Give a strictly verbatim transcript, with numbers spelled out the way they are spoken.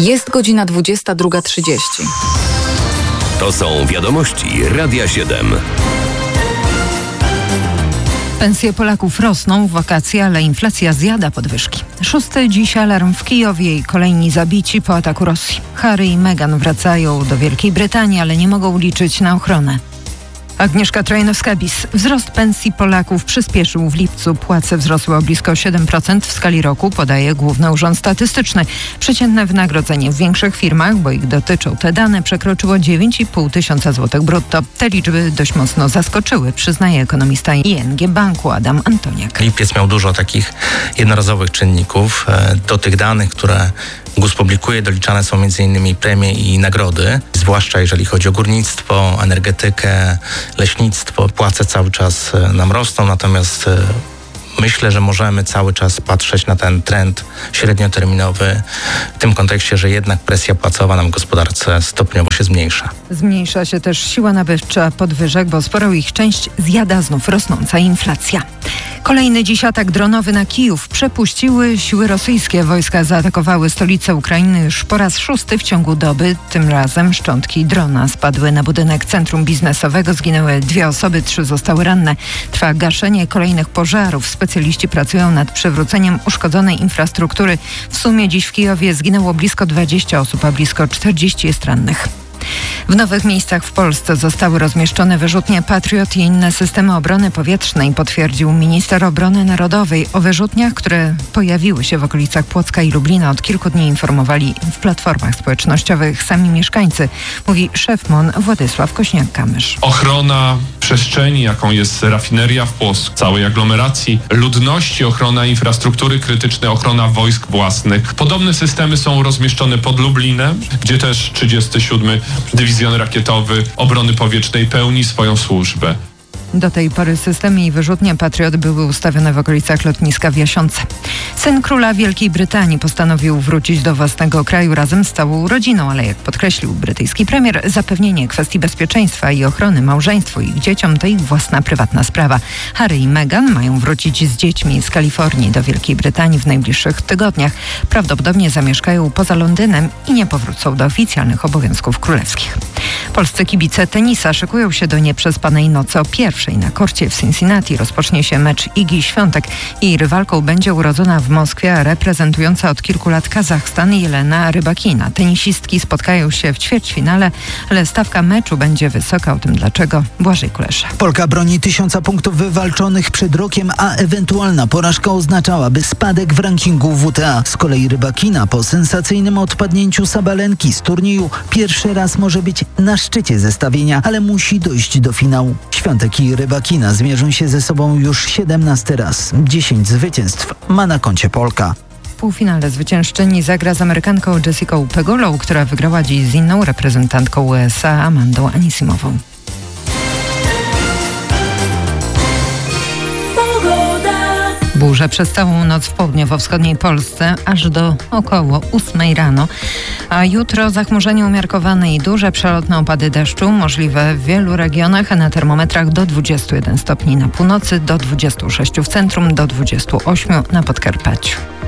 Jest godzina dwudziesta druga trzydzieści. To są wiadomości Radia siedem. Pensje Polaków rosną w wakacje, ale inflacja zjada podwyżki. Szósty dziś alarm w Kijowie i kolejni zabici po ataku Rosji. Harry i Meghan wracają do Wielkiej Brytanii, ale nie mogą liczyć na ochronę. Agnieszka Trojanowska-Bis. Wzrost pensji Polaków przyspieszył w lipcu. Płace wzrosły o blisko siedem procent w skali roku, podaje Główny Urząd Statystyczny. Przeciętne wynagrodzenie w większych firmach, bo ich dotyczą te dane, przekroczyło dziewięć i pół tysiąca złotych brutto. Te liczby dość mocno zaskoczyły, przyznaje ekonomista I N G Banku Adam Antoniak. Lipiec miał dużo takich jednorazowych czynników. Do tych danych, które G U S publikuje, doliczane są między innymi premie i nagrody, zwłaszcza jeżeli chodzi o górnictwo, energetykę, leśnictwo. Płace cały czas nam rosną, natomiast myślę, że możemy cały czas patrzeć na ten trend średnioterminowy w tym kontekście, że jednak presja płacowa nam w gospodarce stopniowo się zmniejsza. Zmniejsza się też siła nabywcza podwyżek, bo sporą ich część zjada znów rosnąca inflacja. Kolejny dziś atak dronowy na Kijów przepuściły siły rosyjskie. Wojska zaatakowały stolicę Ukrainy już po raz szósty w ciągu doby. Tym razem szczątki drona spadły na budynek centrum biznesowego. Zginęły dwie osoby, trzy zostały ranne. Trwa gaszenie kolejnych pożarów. Specjaliści pracują nad przywróceniem uszkodzonej infrastruktury. W sumie dziś w Kijowie zginęło blisko dwadzieścia osób, a blisko czterdzieści jest rannych. W nowych miejscach w Polsce zostały rozmieszczone wyrzutnie Patriot i inne systemy obrony powietrznej, potwierdził minister obrony narodowej. O wyrzutniach, które pojawiły się w okolicach Płocka i Lublina, od kilku dni informowali w platformach społecznościowych sami mieszkańcy, mówi szef M O N Władysław Kośniak-Kamysz. Ochrona przestrzeni, jaką jest rafineria w Płocku, całej aglomeracji, ludności, ochrona infrastruktury krytycznej, ochrona wojsk własnych. Podobne systemy są rozmieszczone pod Lublinem, gdzie też trzydziesty siódmy Dywizjon Rakietowy Obrony Powietrznej pełni swoją służbę. Do tej pory systemy i wyrzutnie Patriot były ustawione w okolicach lotniska w Jasionce. Syn króla Wielkiej Brytanii postanowił wrócić do własnego kraju razem z całą rodziną, ale jak podkreślił brytyjski premier, zapewnienie kwestii bezpieczeństwa i ochrony małżeństwu i ich dzieciom to ich własna prywatna sprawa. Harry i Meghan mają wrócić z dziećmi z Kalifornii do Wielkiej Brytanii w najbliższych tygodniach. Prawdopodobnie zamieszkają poza Londynem i nie powrócą do oficjalnych obowiązków królewskich. Polscy kibice tenisa szykują się do nieprzespanej nocy. O pierwszej na korcie w Cincinnati rozpocznie się mecz Igi Świątek. Jej rywalką będzie urodzona w Moskwie, a reprezentująca od kilku lat Kazachstan Jelena Rybakina. Tenisistki spotkają się w ćwierćfinale, ale stawka meczu będzie wysoka. O tym dlaczego Błażej Kulesza. Polka broni tysiąca punktów wywalczonych przed rokiem, a ewentualna porażka oznaczałaby spadek w rankingu W T A. Z kolei Rybakina po sensacyjnym odpadnięciu Sabalenki z turnieju pierwszy raz może być na szczycie zestawienia, ale musi dojść do finału. Świątek i Rybakina zmierzą się ze sobą już siedemnasty raz. dziesięć zwycięstw ma na koncie Polka. W półfinale zwyciężczyni zagra z Amerykanką Jessicą Pegulą, która wygrała dziś z inną reprezentantką U S A Amandą Anisimową. Burze przez całą noc w południowo-wschodniej Polsce aż do około ósmej rano. A jutro zachmurzenie umiarkowane i duże przelotne opady deszczu możliwe w wielu regionach, a na termometrach do dwudziestu jeden stopni na północy, do dwudziestu sześciu w centrum, do dwudziestu ośmiu na Podkarpaciu.